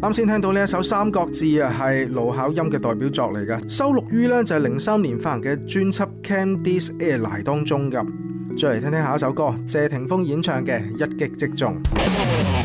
啱先聽到呢一首《三角志》啊，係盧巧音嘅代表作嚟嘅，收錄於呢就係03年發行嘅專輯《Candice Airline》當中㗎。再嚟聽聽下一首歌，謝霆鋒演唱嘅《一擊即中》。